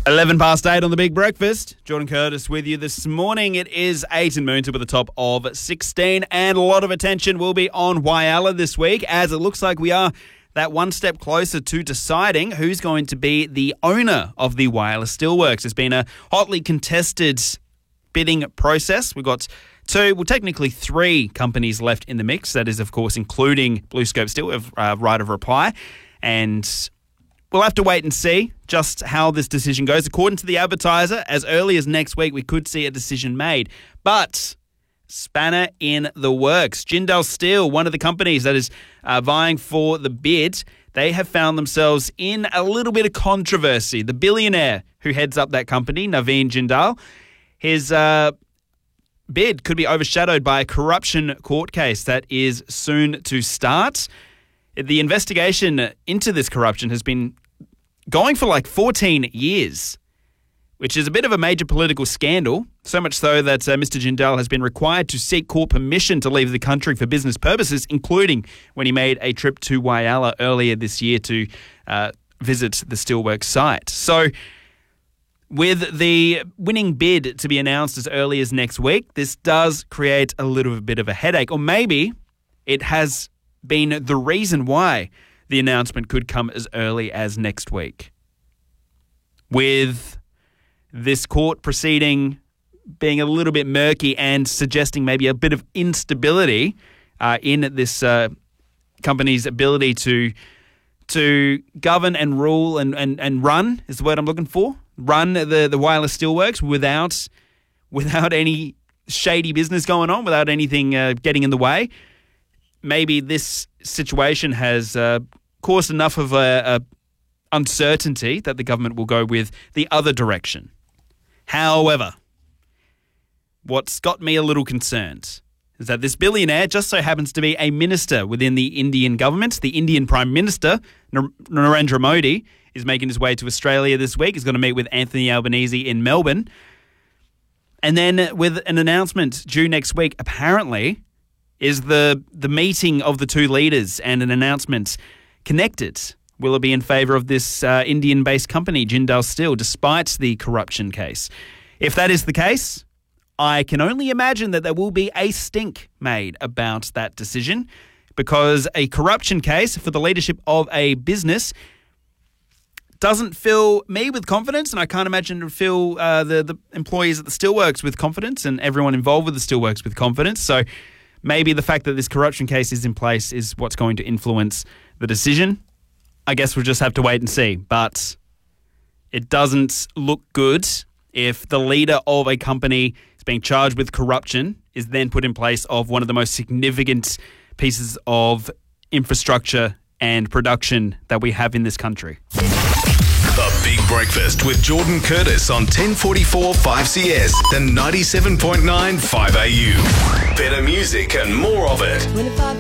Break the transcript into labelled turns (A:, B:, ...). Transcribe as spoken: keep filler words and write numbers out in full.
A: eleven past eight on The Big Breakfast. Jordan Curtis with you this morning. It is eight in Moonta with a top of sixteen, and a lot of attention will be on Whyalla this week, as it looks like we are that one step closer to deciding who's going to be the owner of the Whyalla Steelworks. It's been a hotly contested bidding process. We've got two, well, technically three companies left in the mix. That is, of course, including BlueScope Steel with uh, right of reply. And we'll have to wait and see just how this decision goes. According to the Advertiser, as early as next week, we could see a decision made. But spanner in the works. Jindal Steel, one of the companies that is uh, vying for the bid, they have found themselves in a little bit of controversy. The billionaire who heads up that company, Naveen Jindal, his uh, bid could be overshadowed by a corruption court case that is soon to start. The investigation into this corruption has been going for like fourteen years, which is a bit of a major political scandal, so much so that uh, Mister Jindal has been required to seek court permission to leave the country for business purposes, including when he made a trip to Whyalla earlier this year to uh, visit the steelworks site. So with the winning bid to be announced as early as next week, this does create a little bit of a headache, or maybe it has been the reason why the announcement could come as early as next week. With this court proceeding being a little bit murky and suggesting maybe a bit of instability uh, in this uh, company's ability to to govern and rule and, and, and run is the word I'm looking for. Run the, the Whyalla Steelworks without, without any shady business going on, without anything uh, getting in the way. Maybe this situation has uh, caused enough of a, a uncertainty that the government will go with the other direction. However, what's got me a little concerned is that this billionaire just so happens to be a minister within the Indian government. The Indian Prime Minister, Narendra Modi, is making his way to Australia this week. He's going to meet with Anthony Albanese in Melbourne. And then with an announcement due next week, apparently, is the, the meeting of the two leaders and an announcement connected. Will it be in favour of this uh, Indian-based company, Jindal Steel, despite the corruption case? If that is the case, I can only imagine that there will be a stink made about that decision, because a corruption case for the leadership of a business doesn't fill me with confidence, and I can't imagine it would fill uh, the, the employees at the Steelworks with confidence and everyone involved with the Steelworks with confidence. So maybe the fact that this corruption case is in place is what's going to influence the decision. I guess we'll just have to wait and see. But it doesn't look good if the leader of a company is being charged with corruption is then put in place of one of the most significant pieces of infrastructure and production that we have in this country.
B: The Big Breakfast with Jordan Curtis on ten forty-four five C S and ninety-seven point nine five A U. Better music and more of it.